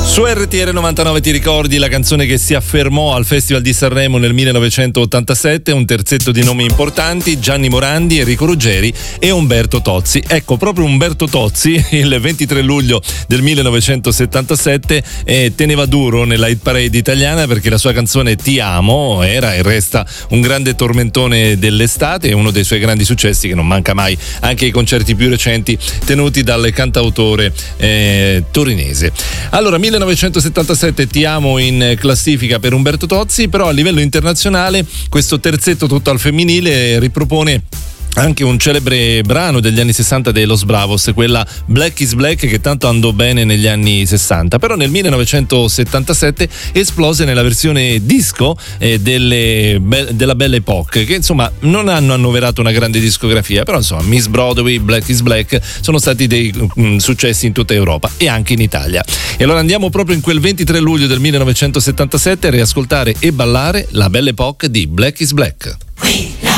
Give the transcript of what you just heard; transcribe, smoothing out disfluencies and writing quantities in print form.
Su RTL 99 ti ricordi la canzone che si affermò al Festival di Sanremo nel 1987, un terzetto di nomi importanti: Gianni Morandi, Enrico Ruggeri e Umberto Tozzi. Ecco, proprio Umberto Tozzi il 23 luglio del 1977 teneva duro nella hit parade italiana, perché la sua canzone Ti amo era e resta un grande tormentone dell'estate e uno dei suoi grandi successi, che non manca mai anche ai concerti più recenti tenuti dal cantautore torinese. Allora, 1977, Ti amo in classifica per Umberto Tozzi, però a livello internazionale questo terzetto tutto al femminile ripropone anche un celebre brano degli anni 60 dei Los Bravos, quella Black is Black, che tanto andò bene negli anni 60, però nel 1977 esplose nella versione disco della Belle Époque, che insomma non hanno annoverato una grande discografia, però insomma Miss Broadway, Black is Black sono stati dei successi in tutta Europa e anche in Italia. E allora andiamo proprio in quel 23 luglio del 1977 a riascoltare e ballare la Belle Époque di Black is Black.